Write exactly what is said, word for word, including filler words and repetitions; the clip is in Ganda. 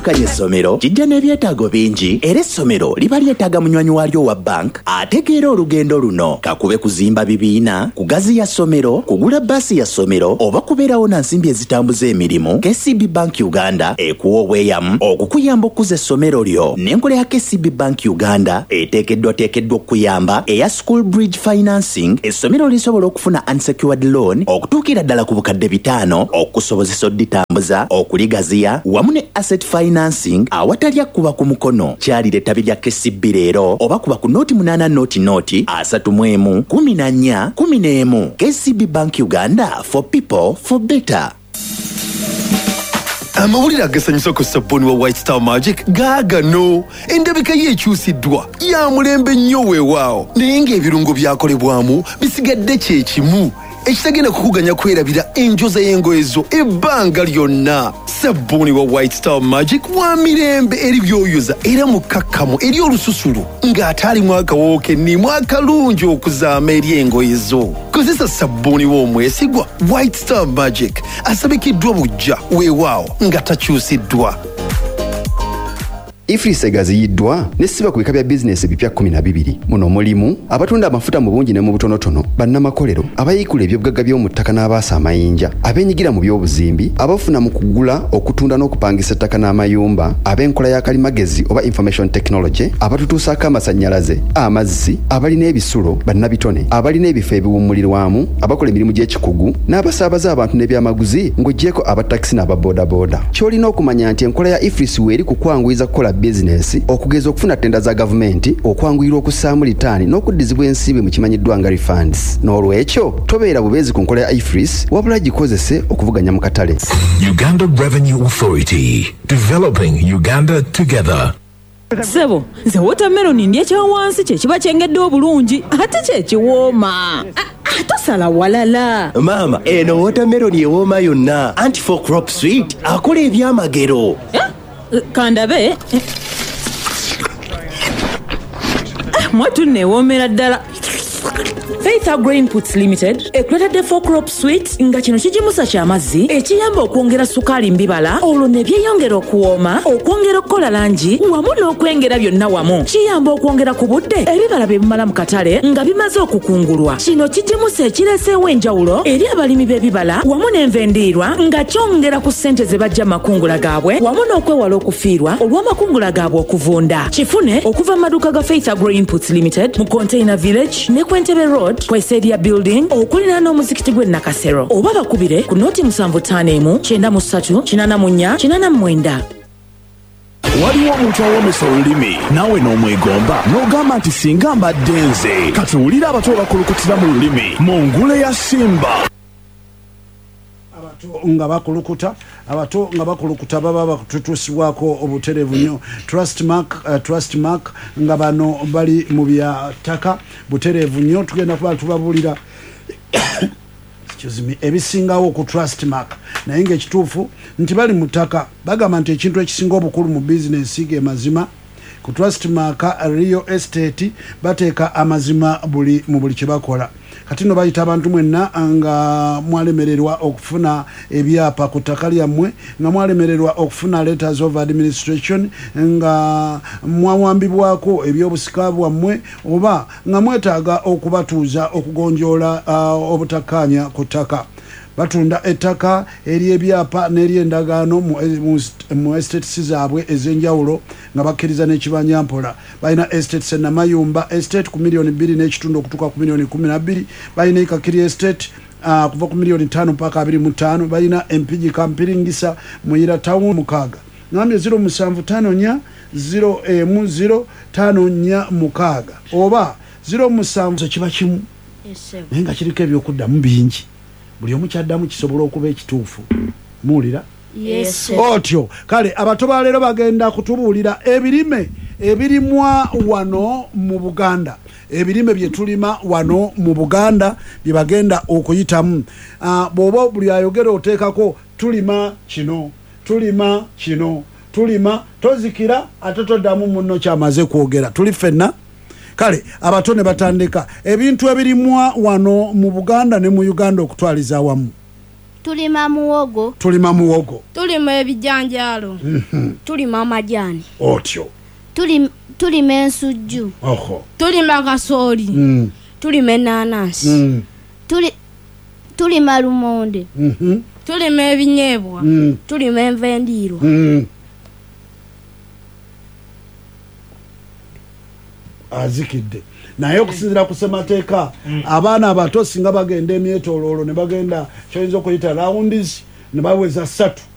okwenkanya essomero kijja n'ebyetaago bingi era essomero liba lyetaaga munywanyi waalyo wa bank ategeera olugendo luno kakube kuzimba bibiina kugaziya ssomero kugula bbaasi ya ssomero oba kubeerawo na nsimbi ezitambuza emirimu K C B Bank Uganda ekuwa obweyamu okukuyamba okuza essomero lyo n'enkola ya K C B Bank Uganda eteekeddwa teekeddwa okuyamba eya School Bridge Financing essomero lisobola okufuna unsecured loan okutuukira ddala ku bukadde bitaano okusobozesa odditambuza okuligaziya wamu ne asset financing awatalya kuba ku mukono kyalira ettabi lya K C B leero oba kuba ku nooti munaana nooti nooti asatu mu emu kumi na nnya kumi n'emu K C B Bank Uganda for people for better. Amawulire agasanyusa ku sabbuuni wa White Star Magic gaagano endabika ye ekyusiddwa ya mulembe nnyo weewaawo naye ng'ebirungo byakolebwamu bisigadde kye kimu ekitagenda kukuganya kwerabira enjoza y'engoye zo ebbanga lyonna. Sabbuuni wa White Star Magic wa mirembe eri byoyoza era mukakkamu eri olususulu ng'ate alimu akawooke nnimu akalungi okuzaama eri engoye zo. Kozesa sabbuuni w'omwesigwa White Star Magic asabikiddwa bujja weewaawo nga takyusiddwa. Ifris egaziyiddwa nesiba ku bika bya bizinesi bipya kumi na bibiri. Muno mulimu abatunda amafuta mu bungi ne mu butonotono, bannamakolero, abayikula ebyobugagga by'omu ttaka n'abaasa amayinja, abeenyigira mu by'obuzimbi, abafuna mu kugula, okutunda n'okupangisa ettaka n'amayumba, ab'enkola ya kalimagezi oba information technology, abatutuusaako amasannyalaze, amazzi, abalina ebisulo, bannabitone, abalina ebifo ebiwummulirwamu, abakola emirimu gy'ekikugu, n'abasaabaza abantu n'ebyamaguzi ng'oggyeko abatakisi n'ababoodaboda. Ky'olina okumanya nti enkola ya Ifris weeri kukwanguyiza kukola business okugeza okufuna tenda za gavumenti okwanguyirwa okussaamu litaani n'okuddizibwa ensimbi mu kimanyiddwa nga refunds. N'olwekyo tobeera bubeezi ku nkola ya Ifris wabula gikozese okuvuganya mu katale. Uganda Revenue Authority, developing Uganda together. Sebo, nze watermelon ndye kya wansi kye kiba kyengedde obulungi ate kye kiwooma. Tosala walala. Mama, eno watermelon ewooma yonna anti for crop sweet akola ebyamagero. Kandabe mwatu newoomera ddala. Faith Agro Inputs Limited ekuleta for crop sweet nga kino kijimusa ky'amazzi ekiyamba okwongera sukaali mbibala olwo ne byeyongera okuwooma okwongera okukola langi wamu n'okwengera byonna wamu kiyamba okwongera ku budde ebibala bye bimala mu katale nga bimaze okukungulwa. Kino kijimusa ekireeseewo enjawulo eri abalimi b'ebibala wamu n'envendiirwa nga kyongera ku ssente ze bajja makungula gaabwe wamu n'okwewala okufiirwa olw'amakungula gaabwe okuvunda. Kifune okuva mu maduuka ga Faith Agro Inputs Limited mu Container Village ne Kwentebe Road Kweseria Building okulina n'omuzikiti gwe Nakasero oba bakubire ku nooti musanvu ttaano emu kyenda mu ssatu kinaana mu nnya kinaana mu mwenda. Waliwo omuntu awomesa olulimi naawe n'omwegomba n'ogamba nti singa mbadde nze kati wulira abato bakulukutira mu lulimi mu ngule ya Simba. Abato nga bakulukuta abato nga bakulukuta baba bakututusibwako obuterevu nnyo. Trust Mark uh, Trust Mark nga bano bali mu bya ttaka buterevu nnyo. Tugenda kuba tubabulira excuse me ebisingawo ku Trust Mark naye ng'ekituufu nti bali mu ttaka bagamba nti ekintu ekisinga obukulu mu bizinesi ge mazima. Ku Trust Mark Real Estate bateeka amazima buli mu buli kye bakola. Kati no bayita abantu mwenna nga mwalemererwa okufuna ebyapa ku ttaka lyammwe nga mwalemererwa okufuna letters of administration nga mwawambibwako ebyobusika bwammwe oba nga mwetaaga okubatuuza okugonjoola uh, obutakkaanya ku ttaka. Batunda ettaka eri ebyapa n'eri endagaano mu, mu, mu estates zaabwe ez'enjawulo nga bakkiriza n'ekibanyampola. Balina estates Namayumba estate ku miliyoni bbiri n'ekitundu okutuuka ku miliyoni kumi na bbiri. Balina Ikakiri estate uh, kuva ku miliyoni ttaano mpaka abiri mu ttaano. Balina Empigi Kampiringisa Muyira Town mukaaga. Ngambye ziro musanvu ttaano nnya ziro emu ziro ttaano nnya mukaaga oba ziro musanvu kiba kimu naye nga kiriko ebyokuddamu bingi. Buli omu kyaddamu kisobola okuba ekituufu. Muwulira? Yes. Otyo kale abato ba leero bagenda kutubuulira ebirime ebirimwa wano mu Buganda. Ebirime bye tulima wano mu Buganda bye bagenda okuyitamu. Uh, bw'oba buli ayogera oteekako tulima kino tulima kino tulima tozikira ate toddamu munno kyamaze kwogera. Tuli ffenna kale abato ne batandika ebintu ebirimwa wano mu Buganda ne mu Uganda okutwaliza awamu. tulima muwogo tulima muwogo tulima ebijanjalo tulima amajani otyo tuli tulima ensujju oho tulima kasooli mm. tulima enanasi mm. tuli tulima lumonde mm-hmm. tulima ebinyeebwa mm. tulima envendiirwa mm. azikidde naye okusinzira ku ssemateeka abaana abato singa bagenda emyetooloolo ne bagenda kyoyinza okuyita rounds ne baweza ssatu